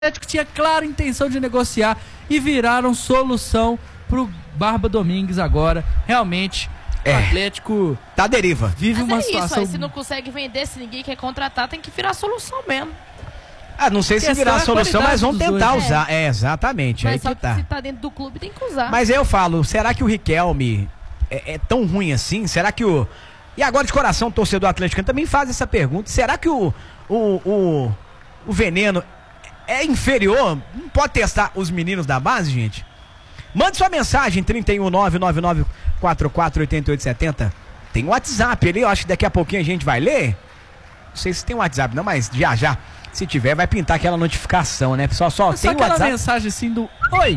Atlético tinha clara intenção de negociar e viraram solução pro Barba Domingues agora. Realmente, o Atlético tá à deriva. Vive uma situação... Se não consegue vender, se ninguém quer contratar, tem que virar solução mesmo. Não sei se virar solução, mas vão tentar usar. Exatamente. Mas aí só que tá. se tá dentro do clube, tem que usar. Mas aí eu falo, será que o Riquelme é tão ruim assim? Será que o... E agora de coração, o torcedor atleticano também faz essa pergunta. Será que o Veneno é inferior? Não pode testar os meninos da base, gente? Mande sua mensagem, 31999448870. Tem um WhatsApp ali, eu acho que daqui a pouquinho a gente vai ler. Não sei se tem um WhatsApp não, mas já. Se tiver, vai pintar aquela notificação, né? Só tem o WhatsApp. Mensagem assim do...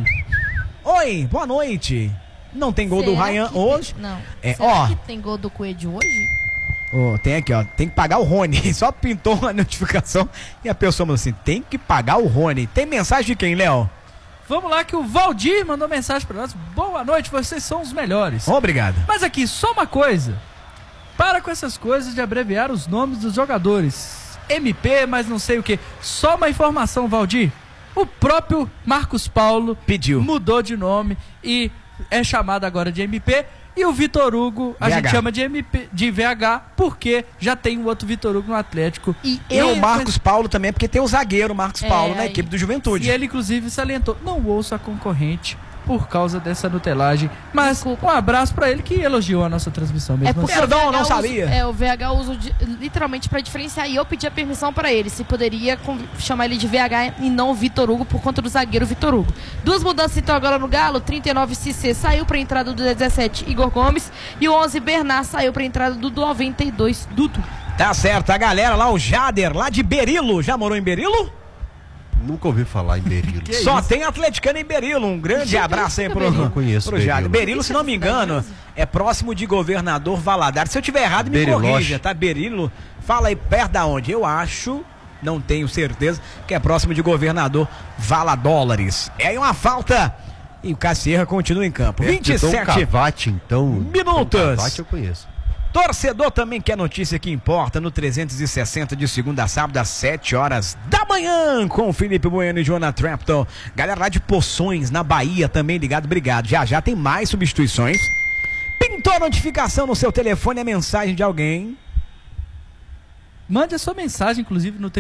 Oi, boa noite. Não tem gol do Ryan hoje? Não. Será que tem gol do Coelho hoje? Tem aqui, tem que pagar o Rony. Só pintou a notificação e a pessoa falou assim, tem que pagar o Rony. Tem mensagem de quem, Léo? Vamos lá que o Valdir mandou mensagem pra nós. Boa noite, vocês são os melhores. Obrigado. Mas aqui, só uma coisa. Para com essas coisas de abreviar os nomes dos jogadores. MP, mas não sei o que. Só uma informação, Valdir. O próprio Marcos Paulo pediu, mudou de nome e é chamado agora de MP. E o Vitor Hugo, a gente chama de MP, de VH, porque já tem o outro Vitor Hugo no Atlético. E o Marcos Paulo também, porque tem o zagueiro Marcos Paulo na equipe do Juventude. E ele, inclusive, salientou, não ouço a concorrente por causa dessa nutelagem. Mas um abraço pra ele que elogiou a nossa transmissão mesmo. Perdão, não sabia. O VH usa literalmente pra diferenciar. E eu pedi a permissão pra ele, se poderia chamar ele de VH e não Vitor Hugo, por conta do zagueiro Vitor Hugo. Duas mudanças então agora no Galo. 39 Cissé saiu pra entrada do 17 Igor Gomes. E o 11 Bernard saiu pra entrada do 92 Dudu. Tá certo, a galera lá, o Jader, lá de Berilo. Já morou em Berilo? Nunca ouvi falar em Berilo. Só tem atleticano em Berilo. Um grande abraço aí pro Jader. Berilo, se não me engano, é próximo de Governador Valadares. Se eu tiver errado, me corrija, tá? Berilo, fala aí perto da onde? Eu acho, não tenho certeza, que é próximo de Governador Valadólares. É aí uma falta e o Cassierra continua em campo. 27 Cavate, então, minutos. Cavate eu conheço. Torcedor também quer notícia que importa no 360 de segunda a sábado às 7 horas da manhã com o Felipe Bueno e Jonathan Trapton. Galera lá de Poções, na Bahia, também ligado, obrigado. Já tem mais substituições. Pintou a notificação no seu telefone, a mensagem de alguém. Mande a sua mensagem, inclusive, no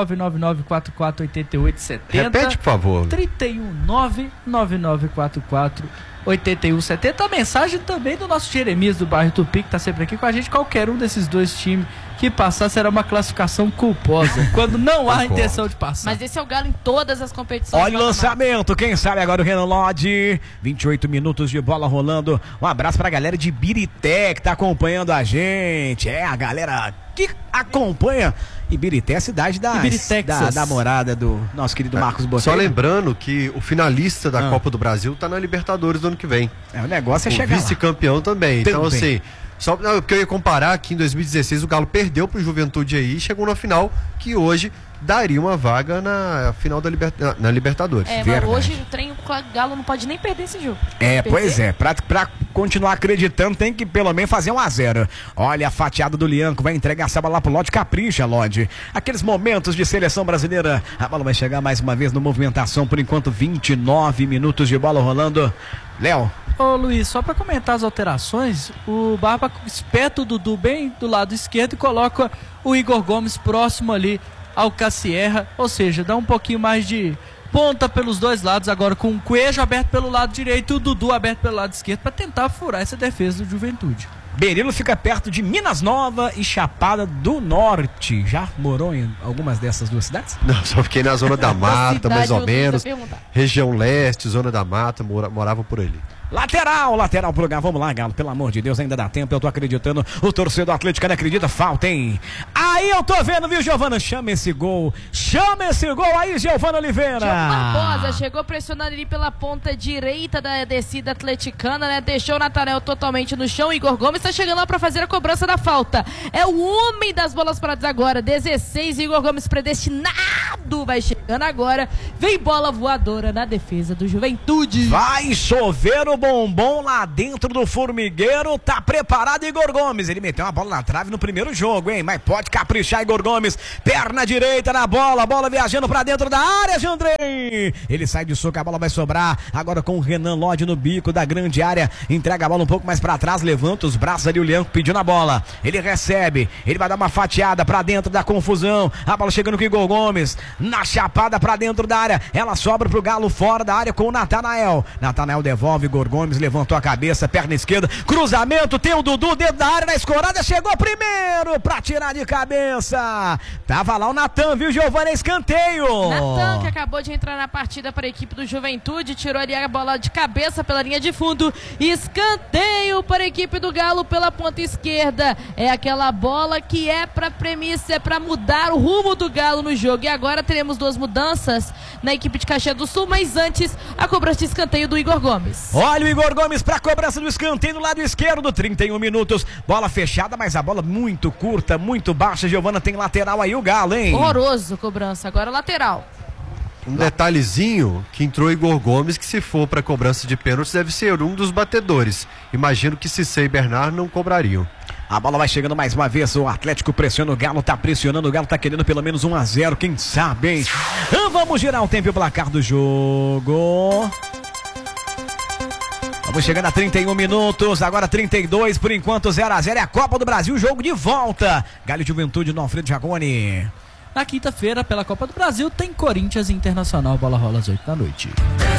319-9944-8870. Repete, por favor. 319-9944-8170. A mensagem também do nosso Jeremias do bairro Tupi, que tá sempre aqui com a gente. Qualquer um desses dois times que passar será uma classificação culposa, quando não há intenção de passar. Mas esse é o Galo em todas as competições. Olha o lançamento, quem sabe agora o Renan Lodge. 28 minutos de bola rolando. Um abraço pra galera de Birité que tá acompanhando a gente. A galera que acompanha. Ibirité é a cidade da morada do nosso querido Marcos Botelho. Só lembrando que o finalista da Copa do Brasil tá na Libertadores do ano que vem. O negócio é chegar lá. O vice-campeão também. Então, assim, só porque eu ia comparar que em 2016 o Galo perdeu pro Juventude aí e chegou na final, que hoje daria uma vaga na final da na Libertadores. Mas hoje o Galo não pode nem perder esse jogo. Pois é, pra continuar acreditando tem que pelo menos fazer 1-0. Olha a fatiada do Lianco, vai entregar essa bola lá pro Lodge, capricha, Lodge. Aqueles momentos de seleção brasileira, a bola vai chegar mais uma vez no movimentação, por enquanto 29 minutos de bola rolando. Léo. Ô Luiz, só pra comentar as alterações, o Barba espeta o Dudu bem do lado esquerdo e coloca o Igor Gomes próximo ali ao Cassierra, ou seja, dá um pouquinho mais de ponta pelos dois lados, agora com o Coelho aberto pelo lado direito e o Dudu aberto pelo lado esquerdo para tentar furar essa defesa do Juventude. Berilo fica perto de Minas Nova e Chapada do Norte. Já morou em algumas dessas duas cidades? Não, só fiquei na Zona da Mata, mais ou menos. Região Leste, Zona da Mata, morava por ali. Lateral pro lugar, vamos lá, Galo, pelo amor de Deus, ainda dá tempo, eu tô acreditando, o torcedor atleticano acredita, falta, hein? Aí eu tô vendo, viu, Giovana? Chama esse gol aí, Giovana Oliveira. Diogo Barbosa chegou pressionando ali pela ponta direita da descida atleticana, né? Deixou o Natanel totalmente no chão, Igor Gomes tá chegando lá pra fazer a cobrança da falta. É o homem das bolas paradas agora, 16, Igor Gomes predestinado, vai chegando agora, vem bola voadora na defesa do Juventude. Vai chover o bombom lá dentro do formigueiro, tá preparado Igor Gomes. Ele meteu uma bola na trave no primeiro jogo, hein? Mas pode caprichar Igor Gomes. Perna direita na bola, bola viajando pra dentro da área, Jandrei. Ele sai de soco, a bola vai sobrar. Agora com o Renan Lodge no bico da grande área. Entrega a bola um pouco mais pra trás, levanta os braços ali, o Leão pediu na bola. Ele recebe, ele vai dar uma fatiada pra dentro da confusão. A bola chegando com o Igor Gomes. Na chapada pra dentro da área. Ela sobra pro Galo fora da área com o Natanael. Natanael devolve, Igor Gomes levantou a cabeça, perna esquerda, cruzamento, tem o Dudu dentro da área, na escorada, chegou primeiro pra tirar de cabeça. Tava lá o Natan, viu, Giovana? Escanteio. Natan, que acabou de entrar na partida para a equipe do Juventude, tirou ali a bola de cabeça pela linha de fundo. Escanteio para a equipe do Galo pela ponta esquerda. É aquela bola que é para premissa, é para mudar o rumo do Galo no jogo. E agora teremos duas mudanças na equipe de Caxias do Sul, mas antes a cobrança de escanteio do Igor Gomes. Olha o Igor Gomes para a cobrança do escanteio no lado esquerdo, 31 minutos. Bola fechada, mas a bola muito curta, muito baixa. Giovana, tem lateral aí o Galo, hein? Horroroso cobrança, agora lateral. Um detalhezinho, que entrou Igor Gomes, que se for para cobrança de pênaltis deve ser um dos batedores. Imagino que Cissé e Bernard não cobrariam. A bola vai chegando mais uma vez, o Atlético pressiona, o Galo tá pressionando, o Galo tá querendo pelo menos 1-0, quem sabe, hein? Vamos girar o tempo e o placar do jogo. Vamos chegando a 31 minutos, agora 32, por enquanto 0-0, é a Copa do Brasil, jogo de volta. Galo e Juventude no Alfredo Jaconi. Na quinta-feira, pela Copa do Brasil, tem Corinthians Internacional, a bola rola às 8 da noite.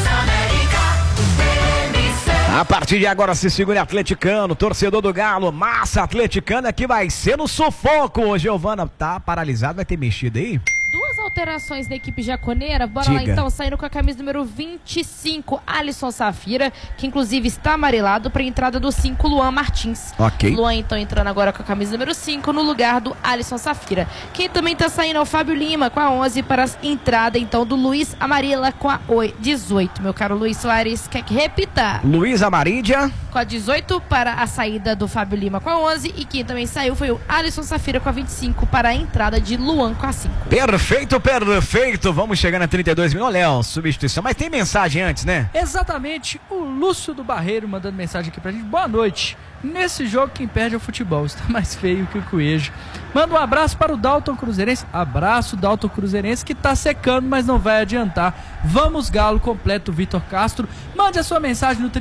A partir de agora se segura atleticano, torcedor do Galo, massa atleticana que vai ser no sufoco. Giovana, tá paralisado, vai ter mexido aí? Duas alterações da equipe jaconeira, bora Diga. lá então, saindo com a camisa número 25, Alisson Safira, que inclusive está amarelado para a entrada do 5, Luan Martins. Ok. Luan então entrando agora com a camisa número 5 no lugar do Alisson Safira. Quem também está saindo é o Fábio Lima com a 11 para a entrada então do Luiz Amarela com a 18. Meu caro Luiz Soares, quer que repita? Luiz Amarídia. Com a 18 para a saída do Fábio Lima com a 11 e quem também saiu foi o Alisson Safira com a 25 para a entrada de Luan com a 5. Perfeito, perfeito. Vamos chegando a 32 minutos. Léo, substituição. Mas tem mensagem antes, né? Exatamente. O Lúcio do Barreiro mandando mensagem aqui pra gente. Boa noite. Nesse jogo quem perde é o futebol. Está mais feio que o coelho. Manda um abraço para o Dalton Cruzeirense. Abraço, Dalton Cruzeirense, que tá secando, mas não vai adiantar. Vamos, Galo, completo Vitor Castro. Mande a sua mensagem no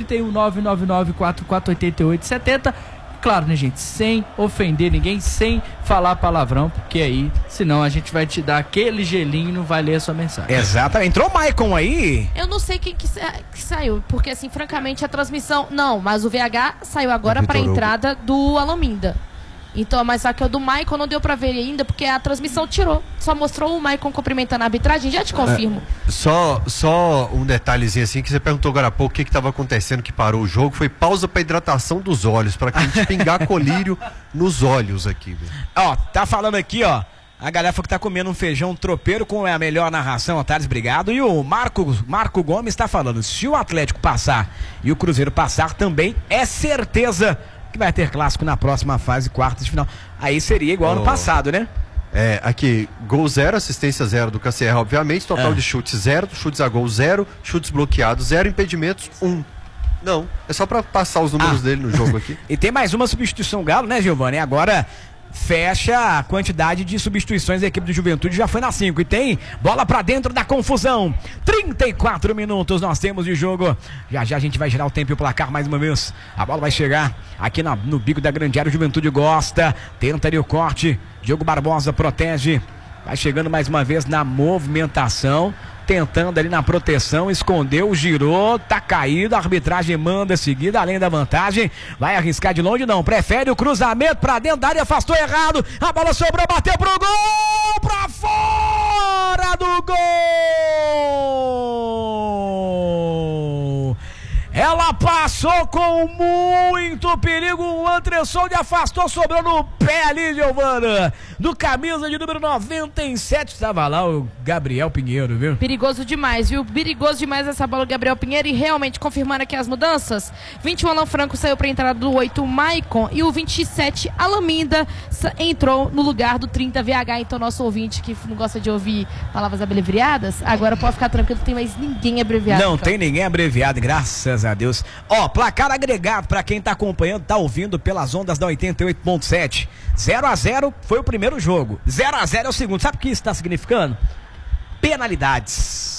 31999448870. Claro, né, gente? Sem ofender ninguém, sem falar palavrão, porque aí, senão a gente vai te dar aquele gelinho e não vai ler a sua mensagem. Exatamente. Entrou o Maicon aí? Eu não sei quem que saiu, porque assim, francamente, a transmissão... Não, mas o VH saiu agora para a entrada do Alaminda. Então, mas só que o do Maicon não deu pra ver ainda, porque a transmissão tirou. Só mostrou o Maicon cumprimentando a arbitragem, já te confirmo. Só um detalhezinho assim, que você perguntou agora há pouco o que estava acontecendo, que parou o jogo, foi pausa para hidratação dos olhos, para que a gente pingar colírio nos olhos aqui. Viu? Ó, tá falando aqui, ó. A galera que tá comendo um feijão tropeiro com a melhor narração, Thales, obrigado. E o Marco Gomes tá falando, se o Atlético passar e o Cruzeiro passar também, é certeza que vai ter clássico na próxima fase, quartas de final. Aí seria igual ano passado, né? É, aqui, gol 0, assistência 0 do KCR, obviamente, total de chutes 0, chutes a gol 0, chutes bloqueados 0, impedimentos 1. Não, é só pra passar os números dele no jogo aqui. E tem mais uma substituição Galo, né, Giovana? E agora fecha a quantidade de substituições da equipe do Juventude, já foi na 5 e tem bola pra dentro da confusão. 34 minutos nós temos de jogo. Já já a gente vai girar o tempo e o placar mais uma vez. A bola vai chegar aqui no bico da grande área. O Juventude gosta, tenta ali o corte. Diogo Barbosa protege. Vai chegando mais uma vez na movimentação, tentando ali na proteção, escondeu, girou, tá caído, a arbitragem manda seguida, além da vantagem, vai arriscar de longe, não, prefere o cruzamento pra dentro da área, afastou errado, a bola sobrou, bateu pro gol, pra fora do gol! Ela passou com muito perigo, o Andresson afastou, sobrou no pé pé ali, Giovana, do camisa de número 97, estava lá o Gabriel Pinheiro, viu? Perigoso demais, viu? Perigoso demais essa bola do Gabriel Pinheiro, e realmente confirmando aqui as mudanças. 21, Alan Franco saiu para a entrada do 8, Maicon, e o 27, Alaminda, entrou no lugar do 30, VH. Então nosso ouvinte que não gosta de ouvir palavras abreviadas, agora pode ficar tranquilo, não tem mais ninguém abreviado. Não tem ninguém abreviado, graças a Deus. Ó, placar agregado para quem tá acompanhando, tá ouvindo pelas ondas da 88.7. 0-0 foi o primeiro jogo, 0-0 é o segundo. Sabe o que isso tá significando? Penalidades.